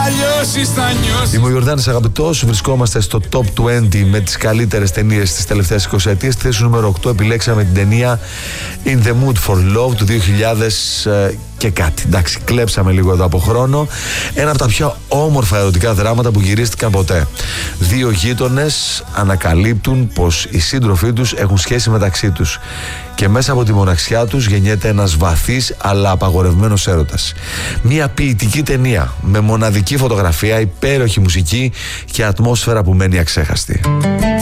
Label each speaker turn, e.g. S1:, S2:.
S1: αλλιώς θα νιώσεις.
S2: Είμαι ο Ιορδάνης Αγαπητός. Βρισκόμαστε στο Top 20 με τις καλύτερες ταινίες της τελευταίας 20 ετίας. Στη θέση νούμερο 8 επιλέξαμε την ταινία In the Mood for Love του 2000 και κάτι. Εντάξει, κλέψαμε λίγο εδώ από χρόνο. Ένα από τα πιο όμορφα ερωτικά δράματα που γυρίστηκαν ποτέ. Δύο γείτονες ανακαλύπτουν πως οι σύντροφοί τους έχουν σχέση μεταξύ τους και μέσα από τη μοναξιά τους γεννιέται ένας βαθύς αλλά απαγορευμένος έρωτας. Μια ποιητική ταινία με μοναδική φωτογραφία, υπέροχη μουσική και ατμόσφαιρα που μένει αξέχαστη.